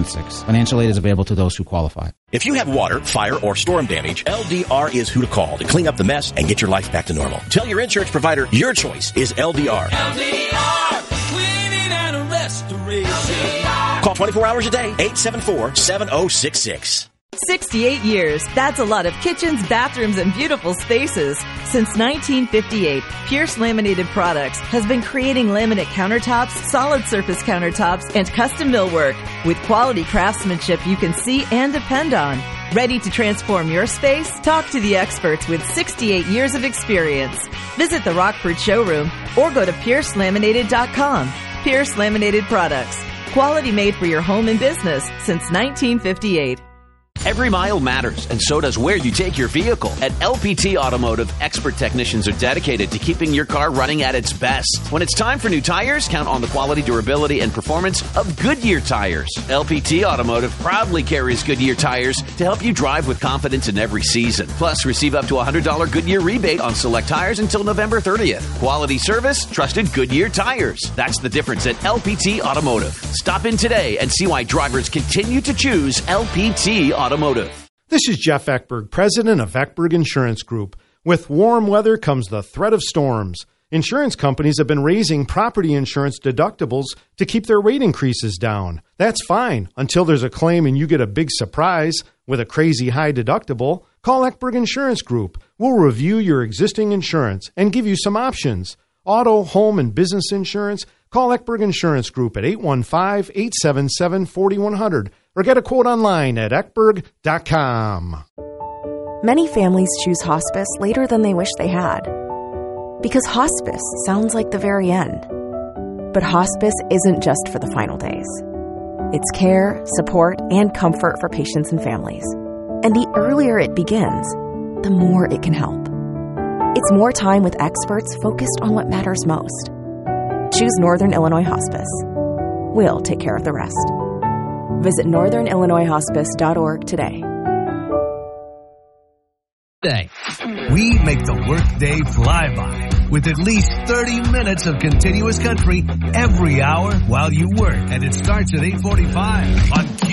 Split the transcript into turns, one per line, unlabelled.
Financial aid is available to those who qualify.
If you have water, fire, or storm damage, LDR is who to call to clean up the mess and get your life back to normal. Tell your insurance provider your choice is LDR.
LDR, cleaning and restoration.
Call 24 hours a day, 874-7066.
68 years. That's a lot of kitchens, bathrooms, and beautiful spaces. Since 1958, Pierce Laminated Products has been creating laminate countertops, solid surface countertops, and custom millwork with quality craftsmanship you can see and depend on. Ready to transform your space? Talk to the experts with 68 years of experience. Visit the Rockford showroom or go to piercelaminated.com. Pierce Laminated Products. Quality made for your home and business since 1958.
Every mile matters, and so does where you take your vehicle. At LPT Automotive, expert technicians are dedicated to keeping your car running at its best. When it's time for new tires, count on the quality, durability, and performance of Goodyear tires. LPT Automotive proudly carries Goodyear tires to help you drive with confidence in every season. Plus, receive up to a $100 Goodyear rebate on select tires until November 30th. Quality service, trusted Goodyear tires. That's the difference at LPT Automotive. Stop in today and see why drivers continue to choose LPT Automotive.
This is Jeff Eckberg, president of Eckberg Insurance Group. With warm weather comes the threat of storms. Insurance companies have been raising property insurance deductibles to keep their rate increases down. That's fine until there's a claim and you get a big surprise with a crazy high deductible. Call Eckberg Insurance Group. We'll review your existing insurance and give you some options. Auto, home, and business insurance? Call Eckberg Insurance Group at 815-877-4100 or get a quote online at eckberg.com.
Many families choose hospice later than they wish they had because hospice sounds like the very end. But hospice isn't just for the final days. It's care, support, and comfort for patients and families. And the earlier it begins, the more it can help. It's more time with experts focused on what matters most. Choose Northern Illinois Hospice. We'll take care of the rest. Visit northernillinoishospice.org today.
We make the workday fly by with at least 30 minutes of continuous country every hour while you work. And it starts at 8:45 on Q.